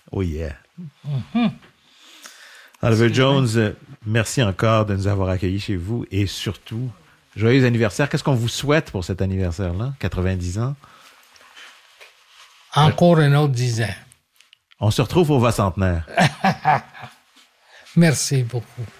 Oh yeah. Oliver Jones, merci encore de nous avoir accueillis chez vous et surtout, joyeux anniversaire. Qu'est-ce qu'on vous souhaite pour cet anniversaire-là? 90 ans? Encore un autre 10 ans. On se retrouve au 20 centenaire. Merci beaucoup.